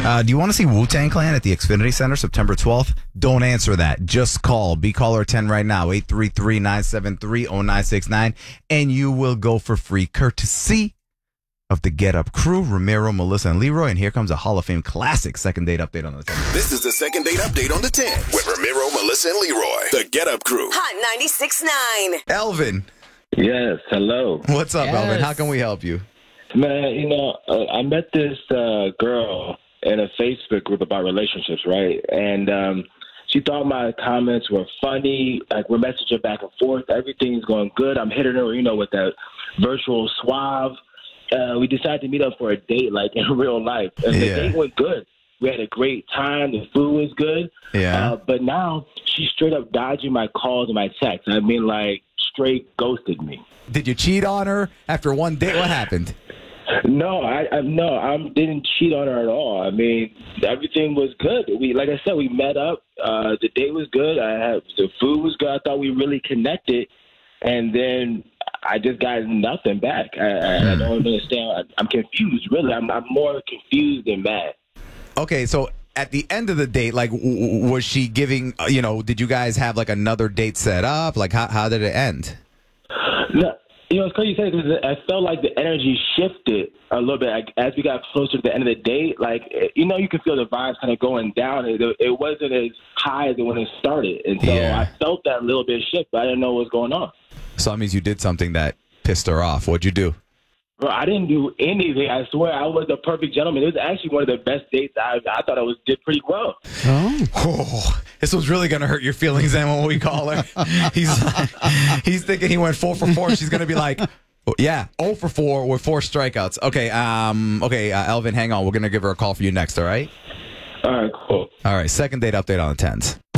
Do you want to see Wu-Tang Clan at the Xfinity Center September 12th? Don't answer that. Just call. Be caller 10 right now, 833-973-0969, and you will go for free courtesy of the Get Up crew, Ramiro, Melissa, and Leroy. And here comes a Hall of Fame classic second date update on the 10. This is the second date update on the 10 with Ramiro, Melissa, and Leroy. The Get Up crew. Hot 96.9. Elvin. Yes, hello. What's up, Yes. Elvin? How can we help you? Man, I met this girl in a Facebook group about relationships, right? And she thought my comments were funny. Like, we're messaging back and forth. Everything's going good. I'm hitting her, with that virtual suave. We decided to meet up for a date, like in real life. And the date went good. We had a great time. The food was good. Yeah. But now she's straight up dodging my calls and my texts. I mean, like, straight ghosted me. Did you cheat on her after one date? What happened? No, I didn't cheat on her at all. I mean, everything was good. Like I said, we met up. The date was good. The food was good. I thought we really connected, and then I just got nothing back. I don't understand. I'm confused. Really, I'm more confused than mad. Okay, so at the end of the date, like, was she giving? Did you guys have like another date set up? Like, how did it end? No. It's crazy you say it because I felt like the energy shifted a little bit as we got closer to the end of the date. Like, you can feel the vibes kind of going down. It wasn't as high as when it started. And so I felt that little bit shift, but I didn't know what was going on. So that means you did something that pissed her off. What'd you do? Bro, I didn't do anything. I swear I was the perfect gentleman. It was actually one of the best dates. I thought I did pretty well. Oh, this was really going to hurt your feelings then when we call her. He's thinking he went 4 for 4. She's going to be like, 0 for 4 with 4 strikeouts. Okay, Elvin, hang on. We're going to give her a call for you next, all right? All right, cool. All right, second date update on the 10s.